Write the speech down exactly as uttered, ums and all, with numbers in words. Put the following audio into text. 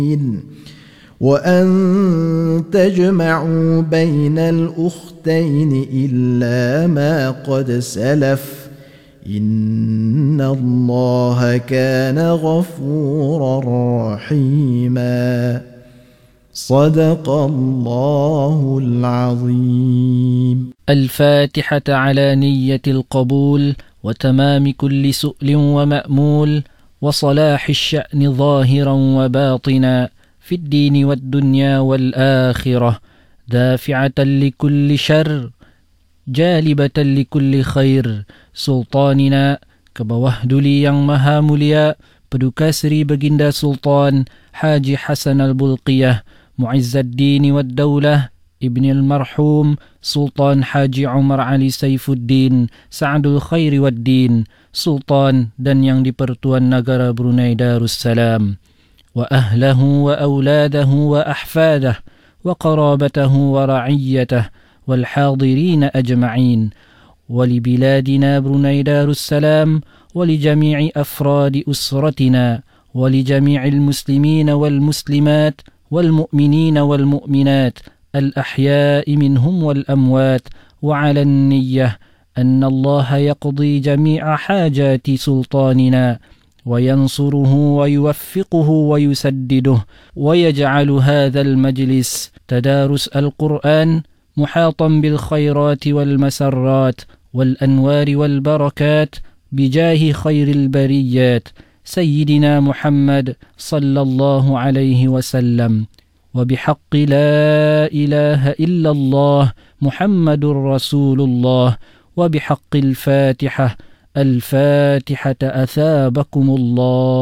وأن تجمعوا بين الأختين إلا ما قد سلف إن الله كان غفورا رحيما صدق الله العظيم. الفاتحة على نية القبول وتمام كل سؤل ومأمول وصلاح الشأن ظاهرا وباطنا في الدين والدنيا والآخرة دافعة لكل شر جالبة لكل خير سلطاننا كبوهدلي yang maha mulia Paduka Sri Baginda Sultan Haji Hasan Al-Bulqiyah Mu'izzuddin wad Daulah Ibn al-Marhum Sultan Haji Umar Ali Saifuddin Sa'adul Khairi wad Din Sultan dan yang di-Pertuan Negara Brunei Darussalam wa ahlahu wa auladahu wa ahfadah wa qarabatahu wa ra'iyyatah wal hadirin ajma'in wa li biladina Brunei Darussalam wa li jami'i afradi usratina wa li jami'il muslimina wal muslimat wal mu'minina wal mu'minat al ahya'i minhum wal amwat wa 'ala an-niyyah anna Allah yaqdi jami'a hajati sultanina وينصره ويوفقه ويسدده ويجعل هذا المجلس تدارس القرآن محاطا بالخيرات والمسرات والأنوار والبركات بجاه خير البريات سيدنا محمد صلى الله عليه وسلم وبحق لا إله إلا الله محمد رسول الله وبحق الفاتحة الفاتحة أثابكم الله.